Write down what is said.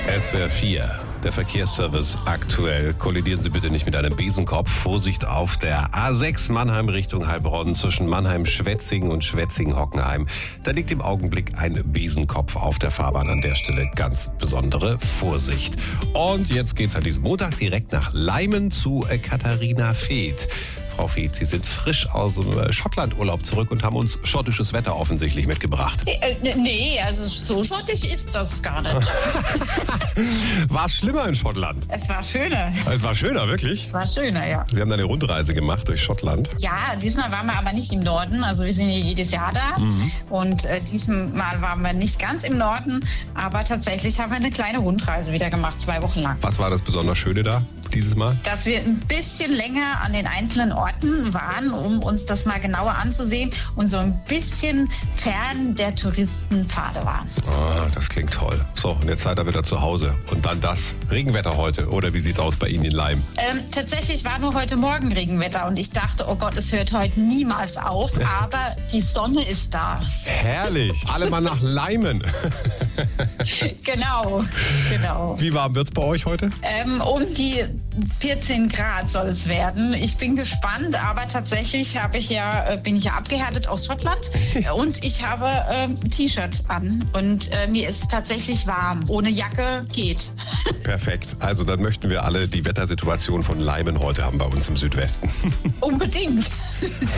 SWR 4, der Verkehrsservice aktuell. Kollidieren Sie bitte nicht mit einem Besenkopf. Vorsicht auf der A6 Mannheim Richtung Heilbronn zwischen Mannheim-Schwetzingen und Schwetzingen-Hockenheim. Da liegt im Augenblick ein Besenkopf auf der Fahrbahn. An der Stelle ganz besondere Vorsicht. Und jetzt geht's an diesem Montag direkt nach Leimen zu Katharina Feeth. Frau Feeth, Sie sind frisch aus dem Schottlandurlaub zurück und haben uns schottisches Wetter offensichtlich mitgebracht. Nee, also so schottisch ist das gar nicht. War es schlimmer in Schottland? Es war schöner. Es war schöner, wirklich? War schöner, ja. Sie haben eine Rundreise gemacht durch Schottland. Ja, diesmal waren wir aber nicht im Norden. Also wir sind ja jedes Jahr da. Und diesmal waren wir nicht ganz im Norden. Aber tatsächlich haben wir eine kleine Rundreise wieder gemacht, 2 Wochen lang. Was war das besonders Schöne da dieses Mal? Dass wir ein bisschen länger an den einzelnen Orten waren, um uns das mal genauer anzusehen und so ein bisschen fern der Touristenpfade waren. Ah, das klingt toll. So, und jetzt seid ihr wieder zu Hause. Und dann das Regenwetter heute. Oder wie sieht's aus bei Ihnen in Leim? Tatsächlich war nur heute Morgen Regenwetter und ich dachte, oh Gott, es hört heute niemals auf, aber die Sonne ist da. Herrlich. Alle mal nach Leimen. Genau. Wie warm wird's bei euch heute? Um die 14 Grad soll es werden. Ich bin gespannt, aber tatsächlich bin ich ja abgehärtet aus Schottland und ich habe T-Shirt an und mir ist tatsächlich warm. Ohne Jacke geht. Perfekt. Also dann möchten wir alle die Wettersituation von Leimen heute haben bei uns im Südwesten. Unbedingt.